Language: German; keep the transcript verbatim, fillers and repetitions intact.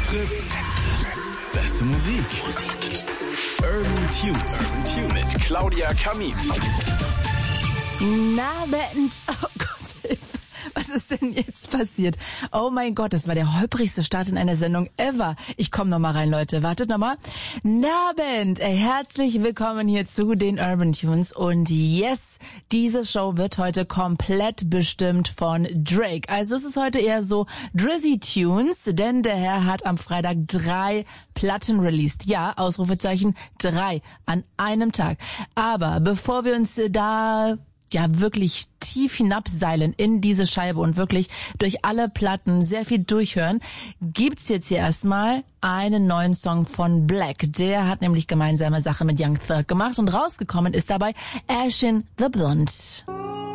Fritz. Beste Musik. Urban Tunes mit Claudia Kamit. Abend. Oh Gott, was ist denn jetzt passiert? Oh mein Gott, das war der holprigste Start in einer Sendung ever. Ich komme nochmal rein, Leute. Wartet nochmal. Abend. Herzlich willkommen hier zu den Urban Tunes. Und yes, diese Show wird heute komplett bestimmt von Drake. Also es ist heute eher so Drizzy Tunes, denn der Herr hat am Freitag drei Platten released. Ja, Ausrufezeichen, drei an einem Tag. Aber bevor wir uns da ja wirklich tief hinabseilen in diese Scheibe und wirklich durch alle Platten sehr viel durchhören, gibt's jetzt hier erstmal einen neuen Song von Black. Der hat nämlich gemeinsame Sache mit Young Thug gemacht und rausgekommen ist dabei Ash in the Blonde.